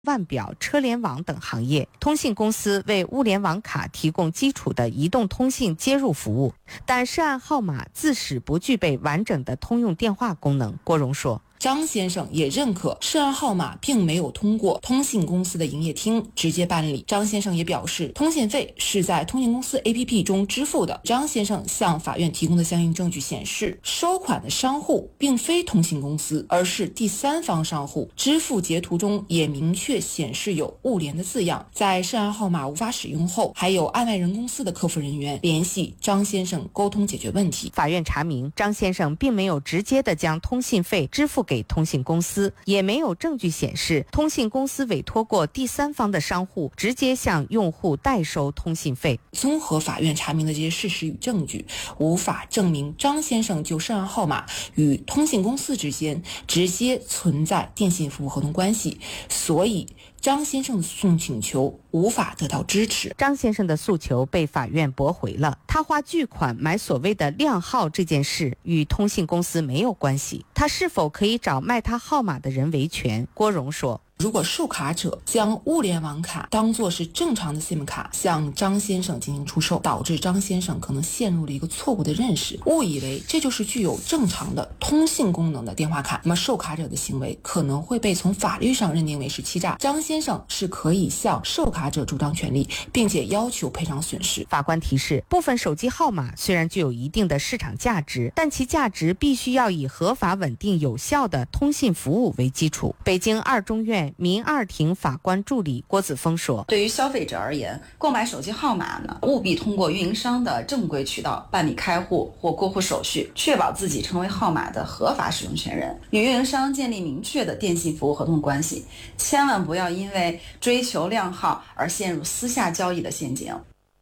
腕表、车联网等行业。通信公司为物联网卡提供基础的移动通信接入服务，但涉案号码自始不具备完整的通用电话功能。郭荣说， 张先生也认可涉案号码并没有通过通信公司的营业厅直接办理。张先生也表示，通信费是在通信公司 APP 中支付的。张先生向法院提供的相应证据显示，收款的商户并非通信公司，而是第三方商户。支付截图中也明确显示有物联的字样。在涉案号码无法使用后，还有案外人公司的客服人员联系张先生沟通解决问题。 法院查明，张先生并没有直接的将通信费支付给通信公司，也没有证据显示通信公司委托过第三方的商户直接向用户代收通信费。 综合法院查明的这些事实与证据，无法证明张先生就涉案号码与通信公司之间直接存在电信服务合同关系，所以张先生的诉讼请求无法得到支持。 张先生的诉求被法院驳回了。他花巨款买所谓的靓号这件事与通信公司没有关系，他是否可以找卖他号码的人维权？郭荣说， 如果受卡者将物联网卡当作是正常的 SIM 卡向张先生进行出售，导致张先生可能陷入了一个错误的认识，误以为这就是具有正常的通信功能的电话卡，那么受卡者的行为可能会被从法律上认定为是欺诈。张先生是可以向受卡者主张权利，并且要求赔偿损失。 法官提示，部分手机号码虽然具有一定的市场价值，但其价值必须要以合法、稳定、有效的通信服务为基础。北京二中院民二庭法官助理郭子峰说， 对于消费者而言，购买手机号码呢，务必通过运营商的正规渠道办理开户或过户手续，确保自己成为号码的合法使用权人，与运营商建立明确的电信服务合同关系，千万不要因为追求靓号而陷入私下交易的陷阱。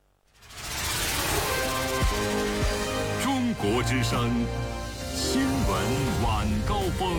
中国之声新闻晚高峰。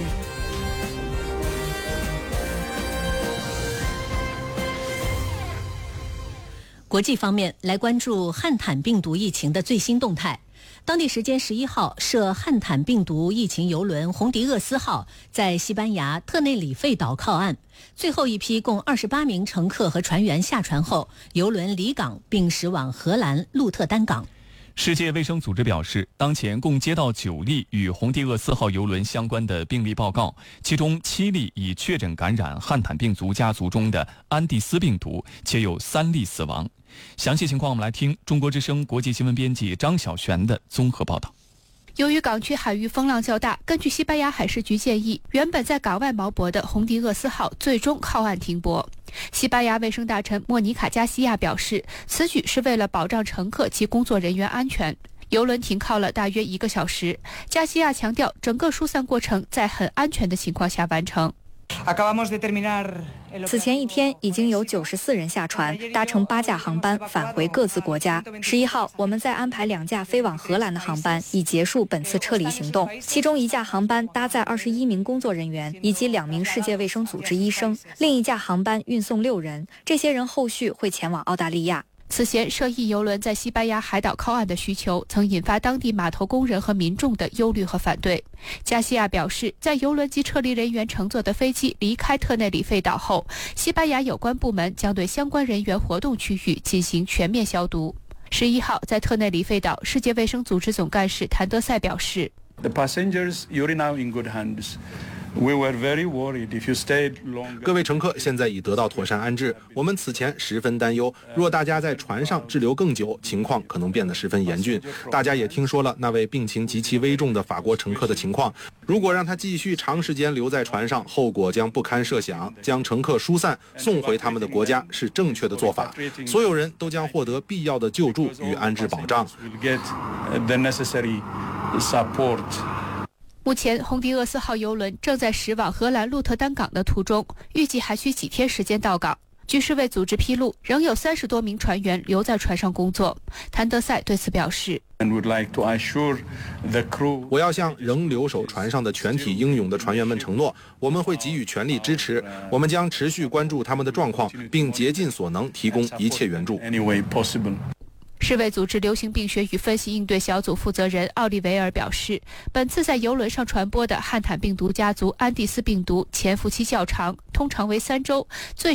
国际方面，来关注汉坦病毒疫情的最新动态。当地时间11号，涉汉坦病毒疫情邮轮红迪厄斯号在西班牙特内里费岛靠岸，最后一批共28名乘客和船员下船后，邮轮离港并驶往荷兰鹿特丹港。 世界卫生组织表示，当前共接到9例与红迪厄斯号邮轮相关的病例报告，其中7例已确诊感染汉坦病毒家族中的安地斯病毒，且有3例死亡。详细情况我们来听中国之声国际新闻编辑张晓璇的综合报道。 由于港区海域风浪较大，根据西班牙海事局建议，原本在港外锚泊的红迪厄斯号最终靠岸停泊。西班牙卫生大臣莫妮卡·加西亚表示，此举是为了保障乘客及工作人员安全。邮轮停靠了大约1个小时，加西亚强调，整个疏散过程在很安全的情况下完成。 此前一天已经有94人下船，搭乘8架航班返回各自国家。11号，我们再安排2架飞往荷兰的航班，以结束本次撤离行动。其中1架航班搭载21名工作人员以及2名世界卫生组织医生，另一架航班运送6人，这些人后续会前往澳大利亚。 此前涉疫邮轮在西班牙海岛靠岸的需求曾引发当地码头工人和民众的忧虑和反对。加西亚表示，在邮轮及撤离人员乘坐的飞机离开特内里费岛后，西班牙有关部门将对相关人员活动区域进行全面消毒。11号，在特内里费岛，世界卫生组织总干事谭德赛表示， The passengers, you're now in good hands. We were very worried if you stayed longer. 各位乘客现在已得到妥善安置，我们此前十分担忧，若大家在船上滞留更久，情况可能变得十分严峻。大家也听说了那位病情极其危重的法国乘客的情况，如果让他继续长时间留在船上，后果将不堪设想。将乘客疏散送回他们的国家是正确的做法，所有人都将获得必要的救助与安置保障。 目前，红迪厄斯号邮轮正在驶往荷兰鹿特丹港的途中，预计还需几天时间到港。据世卫组织披露，仍有30多名船员留在船上工作。谭德赛对此表示， 我要向仍留守船上的全体英勇的船员们承诺，我们会给予全力支持，我们将持续关注他们的状况，并竭尽所能提供一切援助。 世卫组织流行病学与分析应对小组负责人奥利维尔表示，本次在邮轮上传播的汉坦病毒家族安地斯病毒潜伏期较长，通常为3周，最